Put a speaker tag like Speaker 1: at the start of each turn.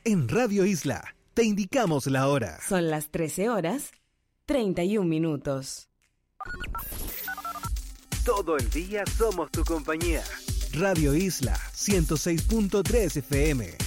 Speaker 1: En Radio Isla te indicamos la hora.
Speaker 2: Son las 13:31.
Speaker 1: Todo el día somos tu compañía. Radio Isla 106.3 FM.